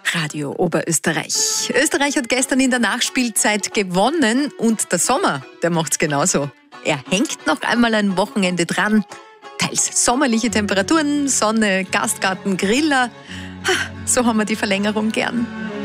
Radio Oberösterreich. Österreich hat gestern in der Nachspielzeit gewonnen und der Sommer, der macht's genauso. Er hängt noch einmal ein Wochenende dran. Teils sommerliche Temperaturen, Sonne, Gastgarten, Griller. So haben wir die Verlängerung gern.